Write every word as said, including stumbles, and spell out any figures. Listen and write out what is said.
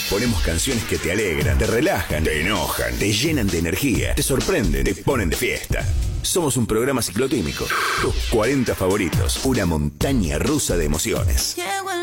Ponemos canciones que te alegran, te relajan, te enojan, te llenan de energía, te sorprenden, te ponen de fiesta. Somos un programa ciclotímico. Tus cuarenta favoritos. Una montaña rusa de emociones.